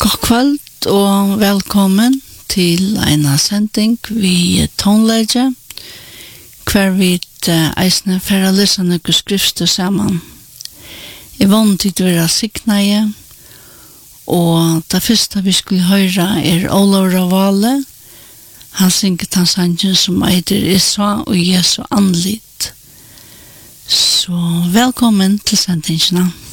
God kveld og velkommen til en sending vi tonlegger, hver vi eisne for å lese noen skrifter sammen. Jeg vant til å være sikneie, og det første vi skulle høre Olav Ravale. Han synger den sangen som heter Isra og Jesu anlitt. Så velkommen til sendingene.